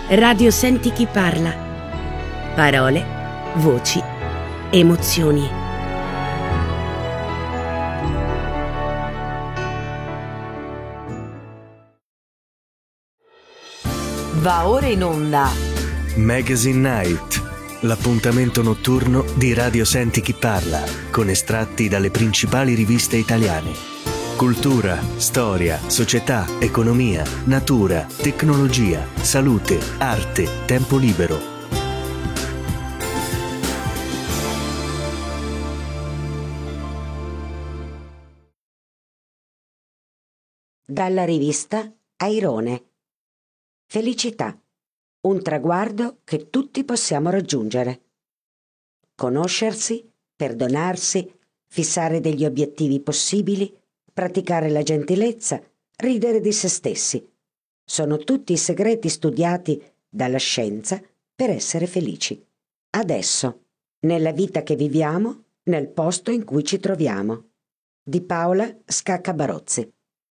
Radio Senti chi parla. Parole, voci, emozioni. Va ora in onda Magazine Night, l'appuntamento notturno di Radio Senti chi parla, con estratti dalle principali riviste italiane. Cultura, storia, società, economia, natura, tecnologia, salute, arte, tempo libero. Dalla rivista Airone. Felicità, un traguardo che tutti possiamo raggiungere. Conoscersi, perdonarsi, fissare degli obiettivi possibili, praticare la gentilezza, ridere di se stessi. Sono tutti i segreti studiati dalla scienza per essere felici. Adesso, nella vita che viviamo, nel posto in cui ci troviamo. Di Paola Scaccabarozzi.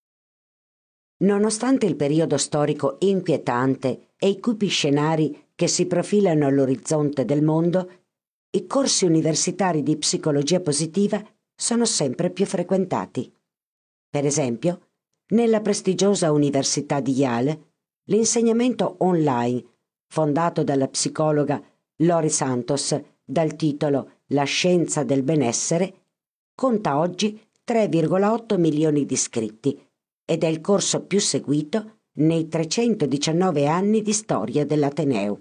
Nonostante il periodo storico inquietante e i cupi scenari che si profilano all'orizzonte del mondo, i corsi universitari di psicologia positiva sono sempre più frequentati. Per esempio, nella prestigiosa Università di Yale, l'insegnamento online, fondato dalla psicologa Laurie Santos dal titolo La scienza del benessere, conta oggi 3,8 milioni di iscritti ed è il corso più seguito nei 319 anni di storia dell'Ateneo.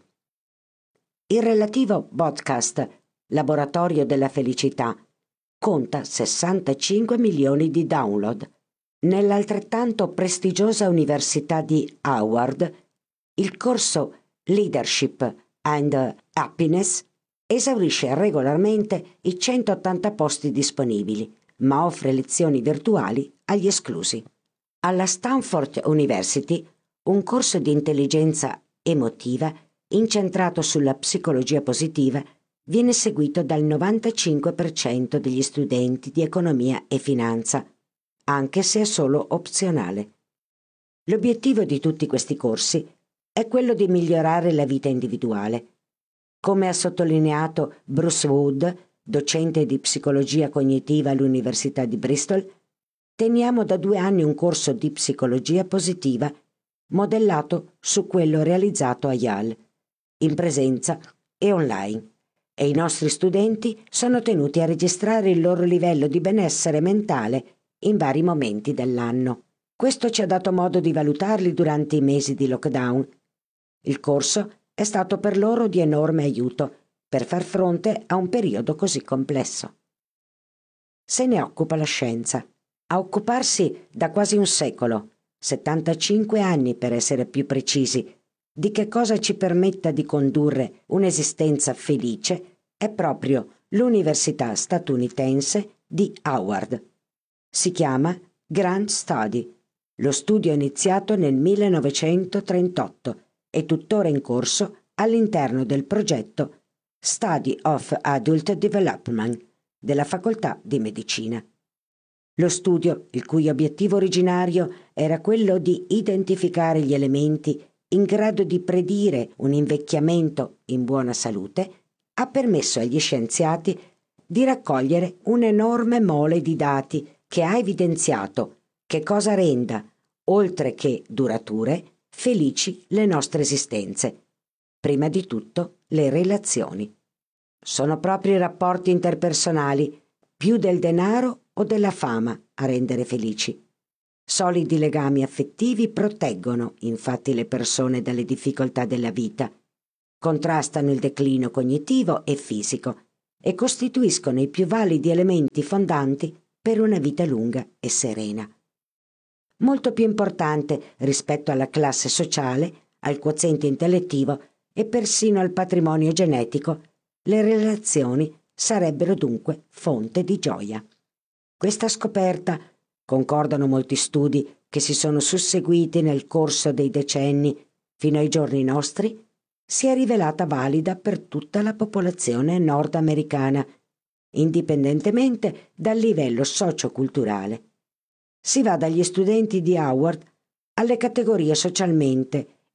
Il relativo podcast Laboratorio della felicità conta 65 milioni di download. Nell'altrettanto prestigiosa Università di Howard, il corso Leadership and Happiness esaurisce regolarmente i 180 posti disponibili, ma offre lezioni virtuali agli esclusi. Alla Stanford University, un corso di intelligenza emotiva incentrato sulla psicologia positiva viene seguito dal 95% degli studenti di economia e finanza, anche se è solo opzionale. L'obiettivo di tutti questi corsi è quello di migliorare la vita individuale. Come ha sottolineato Bruce Wood, docente di psicologia cognitiva all'Università di Bristol, teniamo da 2 anni un corso di psicologia positiva modellato su quello realizzato a Yale, in presenza e online, e i nostri studenti sono tenuti a registrare il loro livello di benessere mentale in vari momenti dell'anno. Questo ci ha dato modo di valutarli durante i mesi di lockdown. Il corso è stato per loro di enorme aiuto per far fronte a un periodo così complesso. Se ne occupa la scienza. A occuparsi da quasi un secolo, 75 anni per essere più precisi, di che cosa ci permetta di condurre un'esistenza felice è proprio l'Università statunitense di Howard. Si chiama Grand Study. Lo studio è iniziato nel 1938 e tuttora in corso all'interno del progetto Study of Adult Development della Facoltà di Medicina. Lo studio, il cui obiettivo originario era quello di identificare gli elementi in grado di predire un invecchiamento in buona salute, ha permesso agli scienziati di raccogliere un'enorme mole di dati che ha evidenziato che cosa renda, oltre che durature, felici le nostre esistenze. Prima di tutto, le relazioni. Sono proprio i rapporti interpersonali, più del denaro o della fama, a rendere felici. Solidi legami affettivi proteggono, infatti, le persone dalle difficoltà della vita, contrastano il declino cognitivo e fisico e costituiscono i più validi elementi fondanti per una vita lunga e serena. Molto più importante rispetto alla classe sociale, al quoziente intellettivo e persino al patrimonio genetico, le relazioni sarebbero dunque fonte di gioia. Questa scoperta, concordano molti studi che si sono susseguiti nel corso dei decenni fino ai giorni nostri, si è rivelata valida per tutta la popolazione nordamericana, indipendentemente dal livello socioculturale. Si va dagli studenti di Howard alle categorie socialmente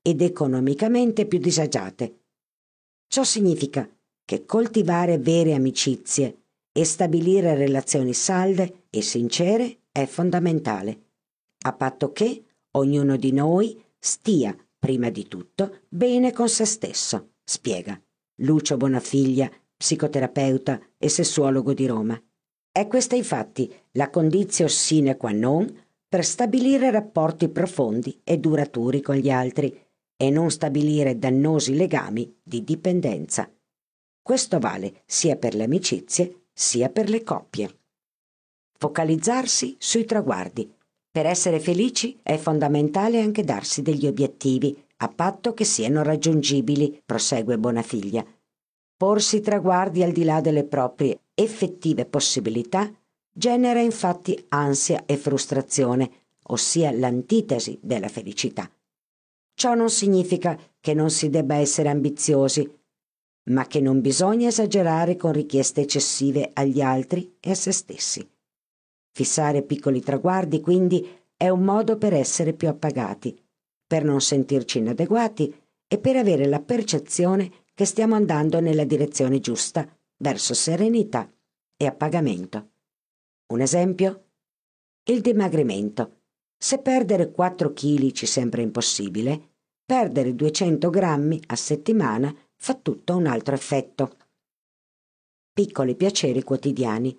ed economicamente più disagiate. Ciò significa che coltivare vere amicizie e stabilire relazioni salde e sincere è fondamentale, a patto che ognuno di noi stia, prima di tutto, bene con se stesso, spiega Lucio Bonafiglia, psicoterapeuta e sessuologo di Roma. È questa infatti la conditio sine qua non per stabilire rapporti profondi e duraturi con gli altri e non stabilire dannosi legami di dipendenza. Questo vale sia per le amicizie sia per le coppie. Focalizzarsi sui traguardi. Per essere felici è fondamentale anche darsi degli obiettivi, a patto che siano raggiungibili, prosegue Bonafiglia. Porsi traguardi al di là delle proprie effettive possibilità genera infatti ansia e frustrazione, ossia l'antitesi della felicità. Ciò non significa che non si debba essere ambiziosi, ma che non bisogna esagerare con richieste eccessive agli altri e a se stessi. Fissare piccoli traguardi, quindi, è un modo per essere più appagati, per non sentirci inadeguati e per avere la percezione che stiamo andando nella direzione giusta, verso serenità e appagamento. Un esempio? Il dimagrimento. Se perdere 4 kg ci sembra impossibile, perdere 200 grammi a settimana fa tutto un altro effetto. Piccoli piaceri quotidiani.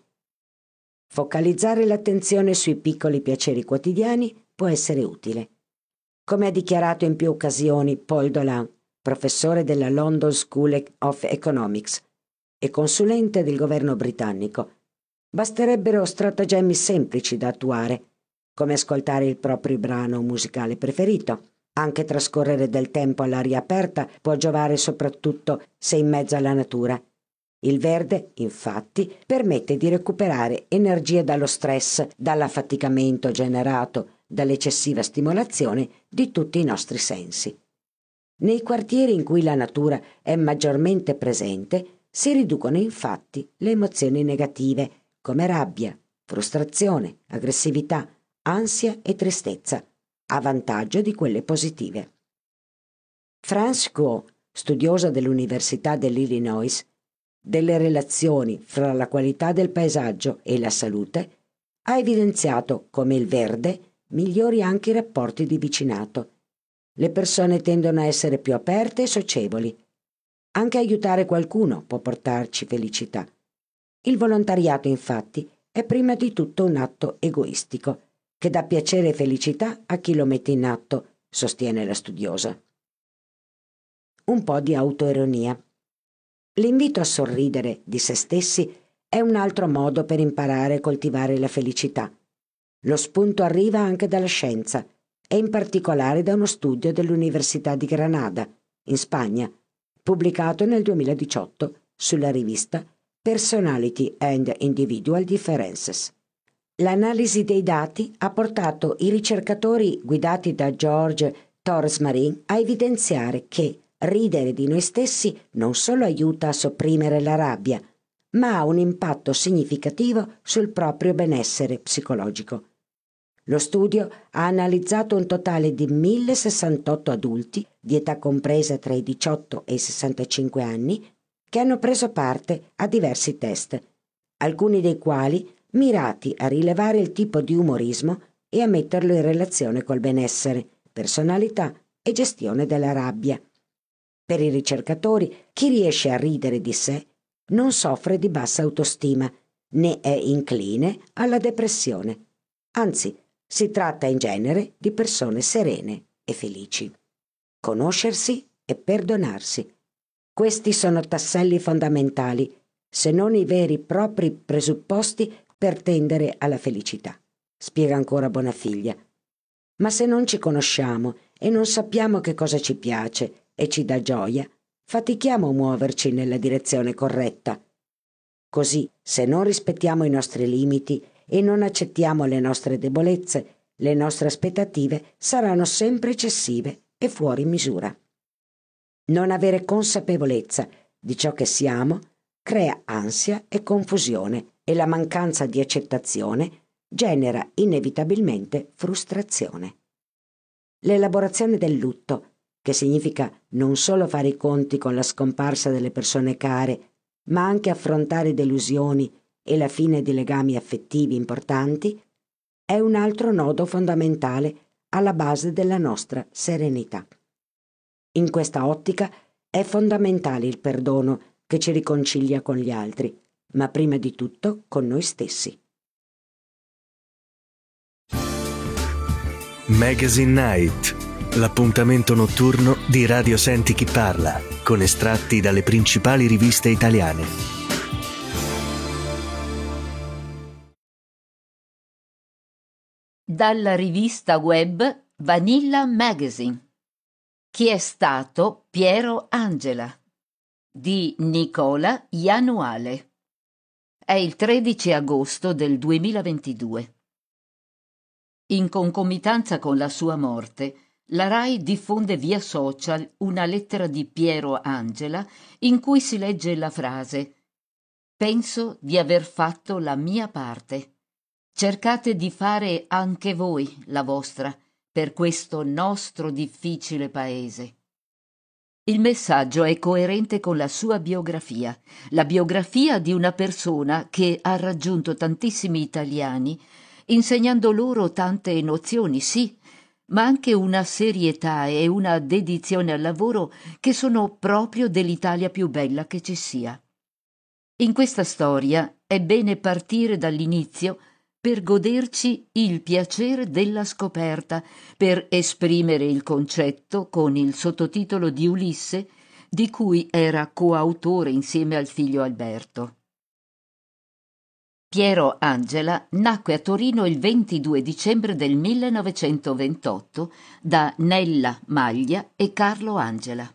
Focalizzare l'attenzione sui piccoli piaceri quotidiani può essere utile. Come ha dichiarato in più occasioni Paul Dolan, professore della London School of Economics e consulente del governo britannico, basterebbero stratagemmi semplici da attuare, come ascoltare il proprio brano musicale preferito. Anche trascorrere del tempo all'aria aperta può giovare soprattutto se in mezzo alla natura. Il verde, infatti, permette di recuperare energia dallo stress, dall'affaticamento generato dall'eccessiva stimolazione di tutti i nostri sensi. Nei quartieri in cui la natura è maggiormente presente si riducono infatti le emozioni negative come rabbia, frustrazione, aggressività, ansia e tristezza, a vantaggio di quelle positive. France Guo, studiosa dell'Università dell'Illinois, delle relazioni fra la qualità del paesaggio e la salute, ha evidenziato come il verde migliori anche i rapporti di vicinato. Le persone tendono a essere più aperte e socievoli. Anche aiutare qualcuno può portarci felicità. Il volontariato, infatti, è prima di tutto un atto egoistico, che dà piacere e felicità a chi lo mette in atto, sostiene la studiosa. Un po' di autoironia. L'invito a sorridere di se stessi è un altro modo per imparare a coltivare la felicità. Lo spunto arriva anche dalla scienza e in particolare da uno studio dell'Università di Granada, in Spagna, pubblicato nel 2018 sulla rivista Personality and Individual Differences. L'analisi dei dati ha portato i ricercatori guidati da George Torres Marin a evidenziare che ridere di noi stessi non solo aiuta a sopprimere la rabbia, ma ha un impatto significativo sul proprio benessere psicologico. Lo studio ha analizzato un totale di 1.068 adulti di età compresa tra i 18 e i 65 anni che hanno preso parte a diversi test, alcuni dei quali mirati a rilevare il tipo di umorismo e a metterlo in relazione col benessere, personalità e gestione della rabbia. Per i ricercatori, chi riesce a ridere di sé non soffre di bassa autostima, né è incline alla depressione. Anzi, si tratta in genere di persone serene e felici. Conoscersi e perdonarsi. Questi sono tasselli fondamentali, se non i veri e propri presupposti per tendere alla felicità, spiega ancora Bonafiglia. Ma se non ci conosciamo e non sappiamo che cosa ci piace e ci dà gioia, fatichiamo a muoverci nella direzione corretta. Così, se non rispettiamo i nostri limiti e non accettiamo le nostre debolezze, le nostre aspettative saranno sempre eccessive e fuori misura. Non avere consapevolezza di ciò che siamo crea ansia e confusione e la mancanza di accettazione genera inevitabilmente frustrazione. L'elaborazione del lutto che significa non solo fare i conti con la scomparsa delle persone care, ma anche affrontare delusioni e la fine di legami affettivi importanti, è un altro nodo fondamentale alla base della nostra serenità. In questa ottica è fondamentale il perdono che ci riconcilia con gli altri, ma prima di tutto con noi stessi. Magazine Night, l'appuntamento notturno di Radio Senti Chi Parla, con estratti dalle principali riviste italiane. Dalla rivista web Vanilla Magazine. Chi è stato Piero Angela? Di Nicola Ianuale. È il 13 agosto del 2022. In concomitanza con la sua morte, la RAI diffonde via social una lettera di Piero Angela in cui si legge la frase: «Penso di aver fatto la mia parte. Cercate di fare anche voi la vostra per questo nostro difficile paese». Il messaggio è coerente con la sua biografia, la biografia di una persona che ha raggiunto tantissimi italiani, insegnando loro tante nozioni, sì, ma anche una serietà e una dedizione al lavoro che sono proprio dell'Italia più bella che ci sia. In questa storia è bene partire dall'inizio per goderci il piacere della scoperta, per esprimere il concetto con il sottotitolo di Ulisse, di cui era coautore insieme al figlio Alberto. Piero Angela nacque a Torino il 22 dicembre del 1928 da Nella Maglia e Carlo Angela.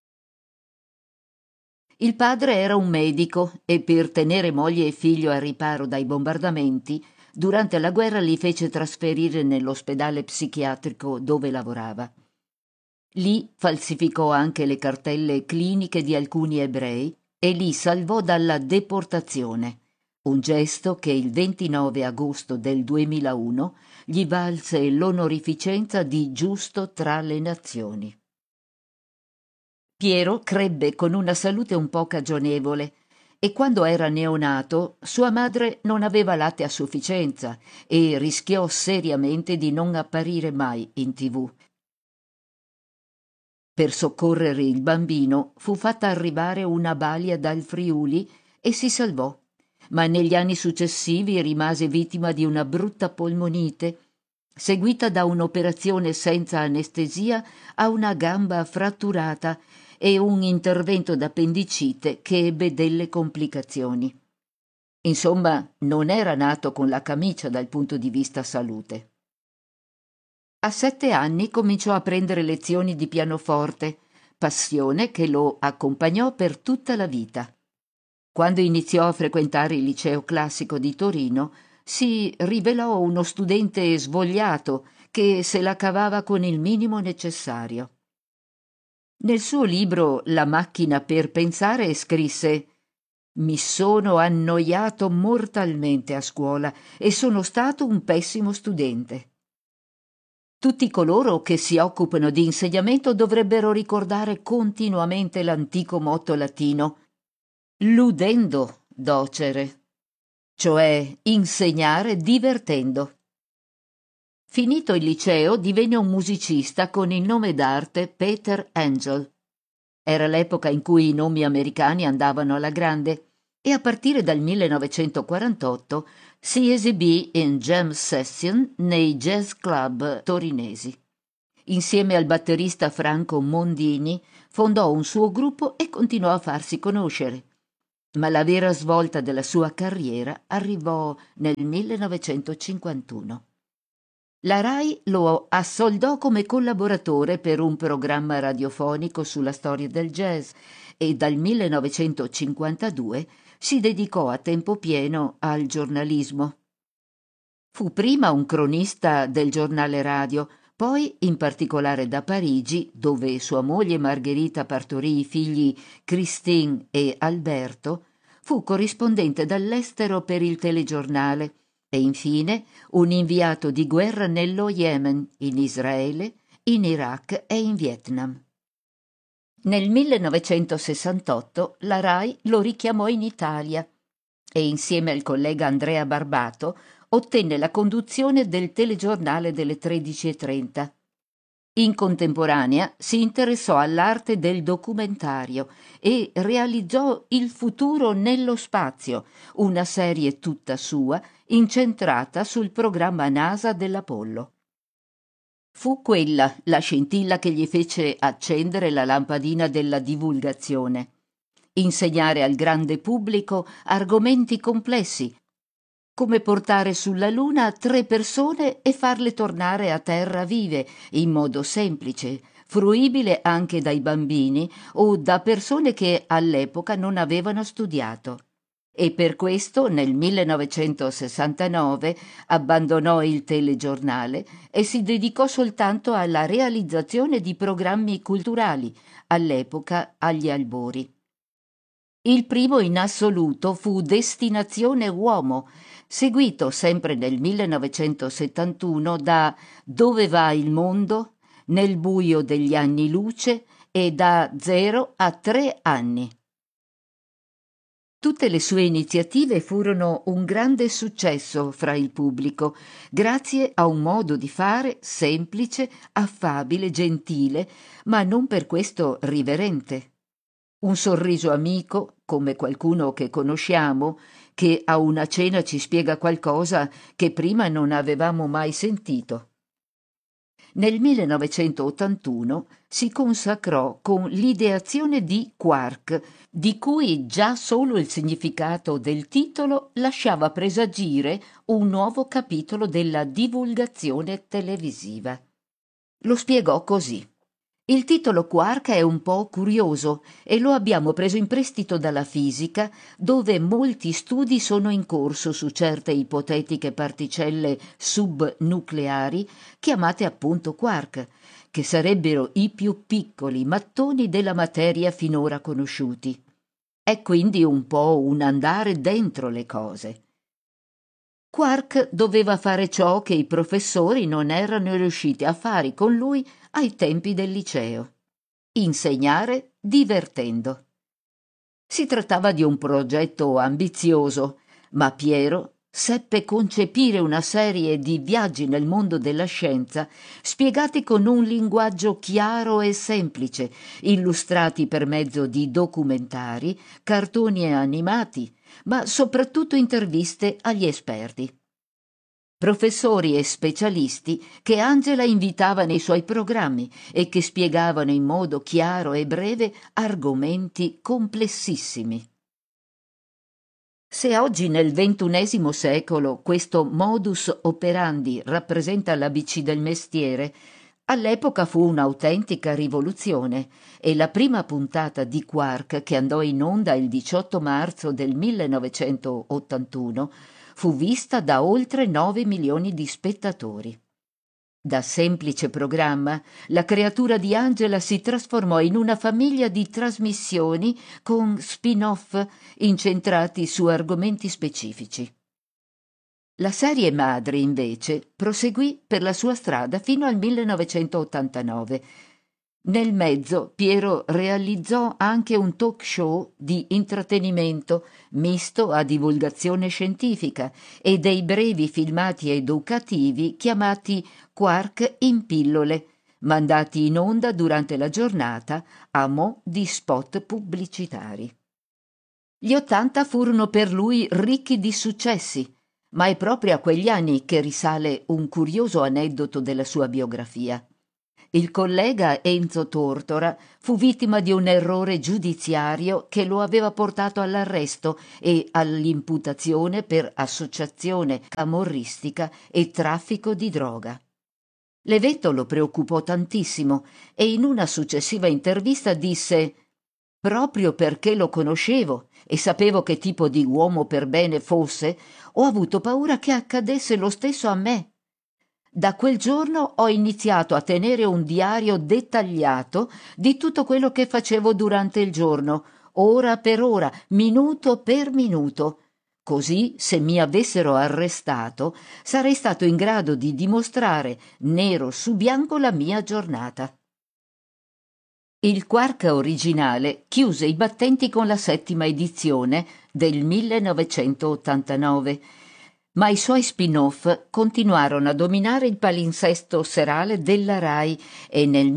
Il padre era un medico e per tenere moglie e figlio al riparo dai bombardamenti, durante la guerra li fece trasferire nell'ospedale psichiatrico dove lavorava. Lì falsificò anche le cartelle cliniche di alcuni ebrei e li salvò dalla deportazione, un gesto che il 29 agosto del 2001 gli valse l'onorificenza di giusto tra le nazioni. Piero crebbe con una salute un po' cagionevole e quando era neonato sua madre non aveva latte a sufficienza e rischiò seriamente di non apparire mai in TV. Per soccorrere il bambino fu fatta arrivare una balia dal Friuli e si salvò, ma negli anni successivi rimase vittima di una brutta polmonite, seguita da un'operazione senza anestesia a una gamba fratturata e un intervento d'appendicite che ebbe delle complicazioni. Insomma, non era nato con la camicia dal punto di vista salute. A 7 anni cominciò a prendere lezioni di pianoforte, passione che lo accompagnò per tutta la vita. Quando iniziò a frequentare il liceo classico di Torino, si rivelò uno studente svogliato che se la cavava con il minimo necessario. Nel suo libro La macchina per pensare scrisse: «Mi sono annoiato mortalmente a scuola e sono stato un pessimo studente». Tutti coloro che si occupano di insegnamento dovrebbero ricordare continuamente l'antico motto latino «ludendo docere», cioè insegnare divertendo. Finito il liceo divenne un musicista con il nome d'arte Peter Angel. Era l'epoca in cui i nomi americani andavano alla grande e a partire dal 1948 si esibì in jam session nei jazz club torinesi. Insieme al batterista Franco Mondini fondò un suo gruppo e continuò a farsi conoscere. Ma la vera svolta della sua carriera arrivò nel 1951. La RAI lo assoldò come collaboratore per un programma radiofonico sulla storia del jazz e dal 1952 si dedicò a tempo pieno al giornalismo. Fu prima un cronista del giornale radio, poi, in particolare da Parigi, dove sua moglie Margherita partorì i figli Christine e Alberto, fu corrispondente dall'estero per il telegiornale e infine un inviato di guerra nello Yemen, in Israele, in Iraq e in Vietnam. Nel 1968 la RAI lo richiamò in Italia e insieme al collega Andrea Barbato ottenne la conduzione del telegiornale delle 13:30. In contemporanea si interessò all'arte del documentario e realizzò Il futuro nello spazio, una serie tutta sua incentrata sul programma NASA dell'Apollo. Fu quella la scintilla che gli fece accendere la lampadina della divulgazione. Insegnare al grande pubblico argomenti complessi, come portare sulla Luna 3 persone e farle tornare a terra vive, in modo semplice, fruibile anche dai bambini o da persone che all'epoca non avevano studiato. E per questo nel 1969 abbandonò il telegiornale e si dedicò soltanto alla realizzazione di programmi culturali, all'epoca agli albori. Il primo in assoluto fu Destinazione Uomo, seguito sempre nel 1971 da Dove va il mondo, Nel buio degli anni luce e da 0 a 3 anni. Tutte le sue iniziative furono un grande successo fra il pubblico, grazie a un modo di fare semplice, affabile, gentile, ma non per questo riverente. Un sorriso amico, come qualcuno che conosciamo, che a una cena ci spiega qualcosa che prima non avevamo mai sentito. Nel 1981 si consacrò con l'ideazione di Quark, di cui già solo il significato del titolo lasciava presagire un nuovo capitolo della divulgazione televisiva. Lo spiegò così. Il titolo Quark è un po' curioso e lo abbiamo preso in prestito dalla fisica, dove molti studi sono in corso su certe ipotetiche particelle subnucleari, chiamate appunto quark, che sarebbero i più piccoli mattoni della materia finora conosciuti. È quindi un po' un andare dentro le cose. Quark doveva fare ciò che i professori non erano riusciti a fare con lui ai tempi del liceo: insegnare divertendo. Si trattava di un progetto ambizioso, ma Piero seppe concepire una serie di viaggi nel mondo della scienza spiegati con un linguaggio chiaro e semplice, illustrati per mezzo di documentari, cartoni animati, ma soprattutto interviste agli esperti. Professori e specialisti che Angela invitava nei suoi programmi e che spiegavano in modo chiaro e breve argomenti complessissimi. Se oggi nel XXI secolo questo modus operandi rappresenta l'ABC del mestiere, all'epoca fu un'autentica rivoluzione e la prima puntata di Quark, che andò in onda il 18 marzo del 1981, fu vista da oltre 9 milioni di spettatori. Da semplice programma, la creatura di Angela si trasformò in una famiglia di trasmissioni con spin-off incentrati su argomenti specifici. La serie madre, invece, proseguì per la sua strada fino al 1989. Nel mezzo Piero realizzò anche un talk show di intrattenimento misto a divulgazione scientifica e dei brevi filmati educativi chiamati Quark in pillole, mandati in onda durante la giornata a mo' di spot pubblicitari. Gli '80 furono per lui ricchi di successi, ma è proprio a quegli anni che risale un curioso aneddoto della sua biografia. Il collega Enzo Tortora fu vittima di un errore giudiziario che lo aveva portato all'arresto e all'imputazione per associazione camorristica e traffico di droga. L'evento lo preoccupò tantissimo e in una successiva intervista disse: «Proprio perché lo conoscevo e sapevo che tipo di uomo per bene fosse, ho avuto paura che accadesse lo stesso a me. Da quel giorno ho iniziato a tenere un diario dettagliato di tutto quello che facevo durante il giorno, ora per ora, minuto per minuto. Così, se mi avessero arrestato, sarei stato in grado di dimostrare nero su bianco la mia giornata». Il Quark originale chiuse i battenti con la 7ª edizione del 1989, ma i suoi spin-off continuarono a dominare il palinsesto serale della RAI e nel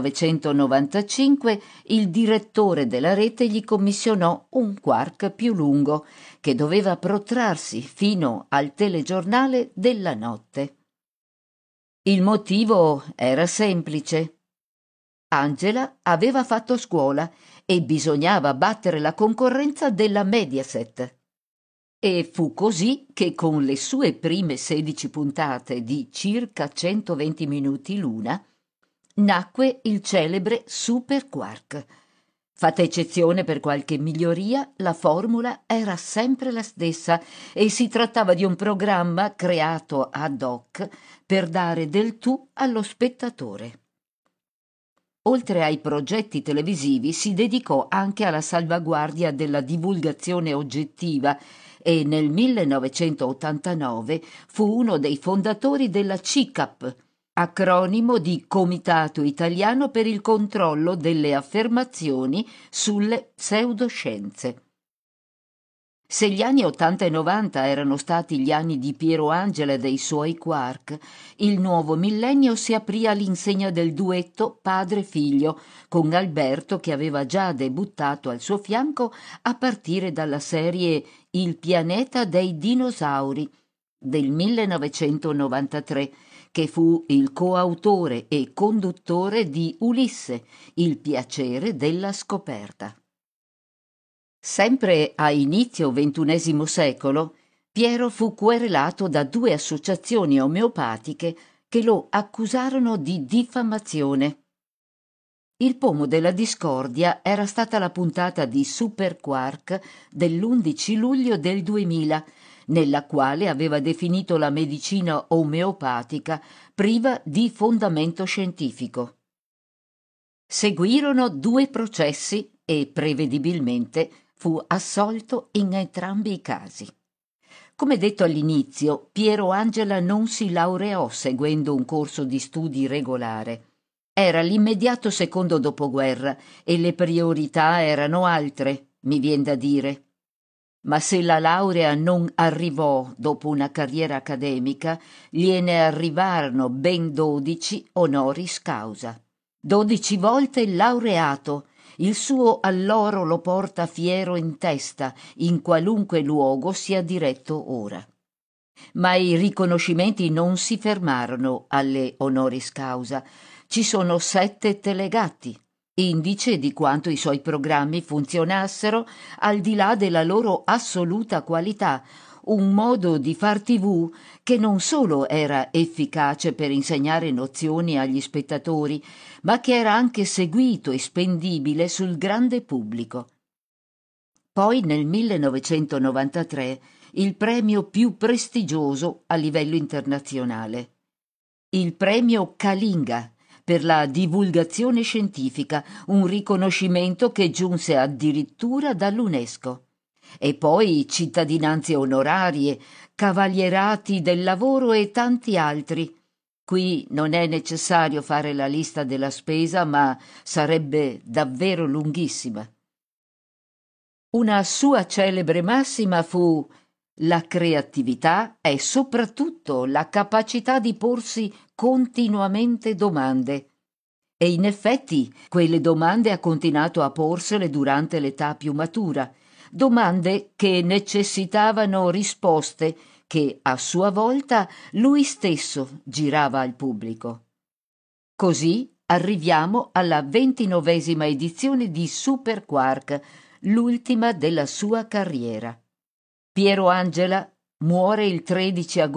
1995 il direttore della rete gli commissionò un Quark più lungo che doveva protrarsi fino al telegiornale della notte. Il motivo era semplice. Angela aveva fatto scuola e bisognava battere la concorrenza della Mediaset. E fu così che con le sue prime 16 puntate di circa 120 minuti l'una nacque il celebre Super Quark. Fatta eccezione per qualche miglioria, la formula era sempre la stessa e si trattava di un programma creato ad hoc per dare del tu allo spettatore. Oltre ai progetti televisivi si dedicò anche alla salvaguardia della divulgazione oggettiva e nel 1989 fu uno dei fondatori della CICAP, acronimo di Comitato Italiano per il controllo delle affermazioni sulle pseudoscienze. Se gli anni 80 e 90 erano stati gli anni di Piero Angela e dei suoi quark, il nuovo millennio si aprì all'insegna del duetto padre-figlio, con Alberto che aveva già debuttato al suo fianco a partire dalla serie Il pianeta dei dinosauri del 1993, che fu il coautore e conduttore di Ulisse, il piacere della scoperta. Sempre a inizio XXI secolo, Piero fu querelato da 2 associazioni omeopatiche che lo accusarono di diffamazione. Il pomo della discordia era stata la puntata di Super Quark dell'11 luglio del 2000, nella quale aveva definito la medicina omeopatica priva di fondamento scientifico. Seguirono 2 processi e prevedibilmente fu assolto in entrambi i casi. Come detto all'inizio, Piero Angela non si laureò seguendo un corso di studi regolare. Era l'immediato secondo dopoguerra e le priorità erano altre, mi vien da dire. Ma se la laurea non arrivò dopo una carriera accademica, gliene arrivarono ben 12 honoris causa. 12 volte laureato. Il suo alloro lo porta fiero in testa, in qualunque luogo sia diretto ora. Ma i riconoscimenti non si fermarono alle honoris causa. Ci sono 7 telegatti, indice di quanto i suoi programmi funzionassero al di là della loro assoluta qualità, un modo di far TV che non solo era efficace per insegnare nozioni agli spettatori, ma che era anche seguito e spendibile sul grande pubblico. Poi nel 1993 il premio più prestigioso a livello internazionale, il premio Kalinga per la divulgazione scientifica, un riconoscimento che giunse addirittura dall'UNESCO. E poi cittadinanze onorarie, cavalierati del lavoro e tanti altri. Qui non è necessario fare la lista della spesa, ma sarebbe davvero lunghissima. Una sua celebre massima fu: la creatività è soprattutto la capacità di porsi continuamente domande. E in effetti quelle domande ha continuato a porsele durante l'età più matura, domande che necessitavano risposte che a sua volta lui stesso girava al pubblico. Così arriviamo alla 29ª edizione di Super Quark, l'ultima della sua carriera. Piero Angela muore il 13 agosto